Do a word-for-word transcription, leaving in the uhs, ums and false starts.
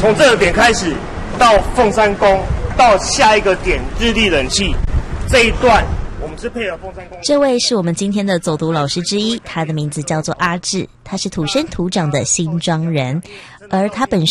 从这个点开始到凤山宫，到下一个点日立冷气这一段，我们是配合凤山宫。 这位是我们今天的走读老师之一，他的名字叫做阿志，他是土生土长的新庄人，而他本